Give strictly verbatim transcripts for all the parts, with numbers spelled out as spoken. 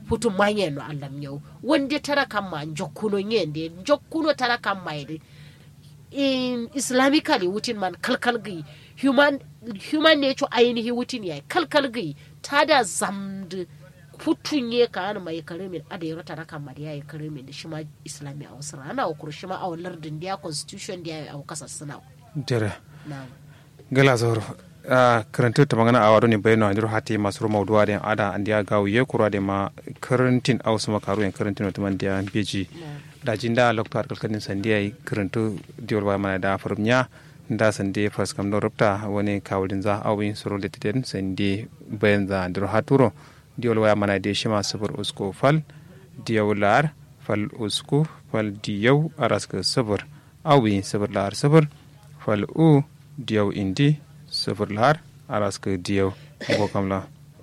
putu manye no Allah yau wanda tara kan ma jokkuno yende jokkuno tara kan ma in islamically wutin man kalkalgi human human nature ainihi wutin yayi kalkalgi tada zamd putunye ka an mai karimin ada yaro tara kan ma yayi karimin da shima islami a wasu ana okuru shima a lardin dia constitution dia a kasa suna dere gala zoro a karanta ta magana a wadoni bayano an diro hati masu roma duwa da ada an dia gawo ye kura da ma karantin a wasu makaru yan karantin to man dia beji da jinda lokto kalkanin sandiya karanto diol wa mana da farmnya da sande fas kam do rupta woni kawlin za awin soro de teden sande bayan za diro haturo diol wa mana de shima sabur usko fal diolar fal usko fal diyaw araska sabur awin sabur lar sabur fal u diyaw indi sabur lar araska diyaw ko kamla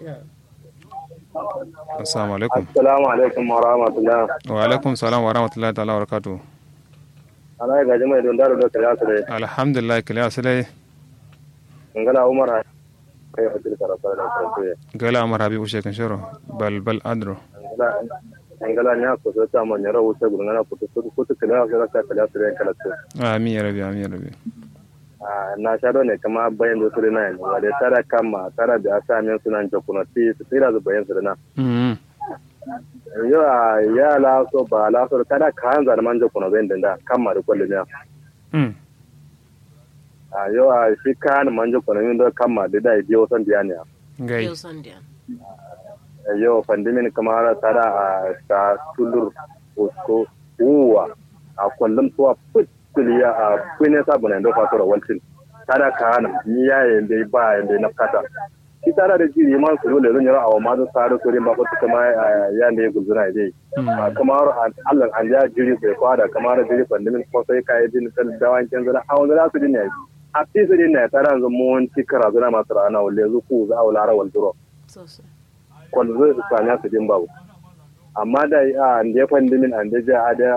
assalamu alaikum assalamu alaikum wa rahmatullah wa alaikum salam wa rahmatullahi ta'ala wa barakatuh ala ga jama'a don daro da kariya sale alhamdulillah kariya sale ngala umar kai hadin karatu da karatu gala umar habibu shekan shoro bal bal adro ngala ngala nya ko ta man yara wuce gurin na ko to ko to kala ga ka kala sale kala to amin ya rabbi amin ya rabbi na shado ne kama bayan da sure na wa da tara kama tara da asamin sunan jakuna ti tsira da bayan sure na mm yo ya la so ba la so kada kan zan man jakuna bayan da kama da kullu ne mm a yo a shi kan man jakuna min da kama da dai biyo san biya ne gai yau san dia yo pandimin kama tara a ta tulur usko uwa a kullum tuwa put kuliya a kwene sabuna ndo fatura waltin tada kana niya yende ba yende na kata ki tada da jiri man su dole zan yara awa ma da sare ko ba ko kuma yande gulzuna dai kamar Allah an ja jiri ko kwada kamar jiri pandimin ko sai kai din kal dawan kin zana hawan da su dinne a fi su dinne tada zan mun tikara zana masu rana walle zu ku za wala rawal duro so so kon zai sanya su din babu amma da an je pandimin an da ja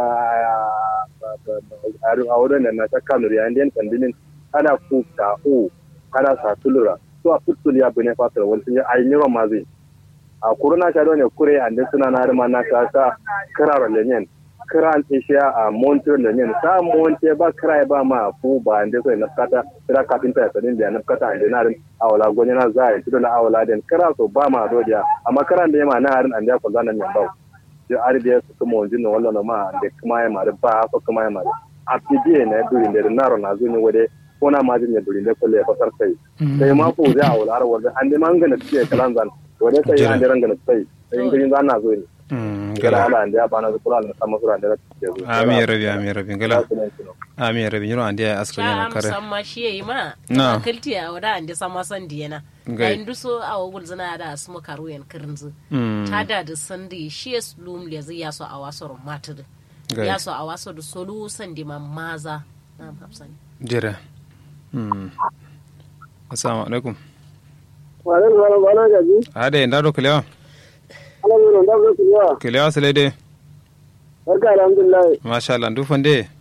a wurin da na ta kano ya indiyan kandinin ana kuka o ana satulura to a futuliya bane fatar wani ya ayi yawan mazi a kuruna ta ne kure an da suna na rima na ta sa kiraro lenyen kiran ishiya a montir lenyen sa monte ba kirai ba ma fu ba an da sai na kata kira kafinta ya sadin da na kata an da na rin awala gonye na zai tudu na awala den kira so ba ma dodiya amma kiran da yama na harin an da ko zanan yan ba da arde su kuma wanjin na wallan ma da kuma ya ma da ba ko kuma ya ma a pidiye na durin da naro na zo ne wade ko na ma jin ya durin da kulle fa sai sai ma ko zai awala har wanda an da man ga na tiye kalan zan wade sai an da ranga na sai sai gin zan na zo ne gala ala an da ba na Qur'an na sama sura da tiye zo amin rabi amin rabi gala amin rabi yiro an da askari na kare amma shi yayi ma na kalti a wada an da sama san diyana ga induso a wugul zana da asmu karuyan kirinzu tada da sandi shi es lum le zai yaso a waso matir yaso a waso da solu sandi maza na hafsani jira mm assalamu alaikum wa alaikum salam bana gaji ade ndado kelewa alhamdulillah ndado kelewa kelewa sele de barka alhamdulillah masha Allah ndu fande